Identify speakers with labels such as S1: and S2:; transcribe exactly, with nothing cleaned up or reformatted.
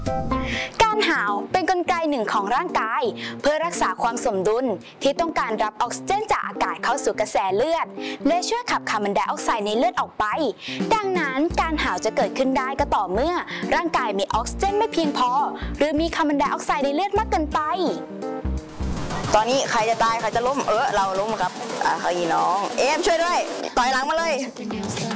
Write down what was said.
S1: การหาวเป็นกลไกหนึ่งของร่างกายเพื่อรักษาความสมดุลที่ต้องการรับออกซิเจนจากอากาศเข้าสู่กระแสเลือดและช่วยขับคาร์บอนไดออกไซด์ในเลือดออกไปดังนั้นการหาวจะเกิดขึ้นได้ก็ต่อเมื่อร่างกายมีออกซิเจนไม่เพียงพอหรือมีคาร์บอนไดออกไซด์ในเลือดมากเกินไป
S2: ตอนนี้ใครจะตายใครจะล้มเออเราล้มครับอ่ะใครน้องเอมช่วยด้วยต่อยหลังมาเลย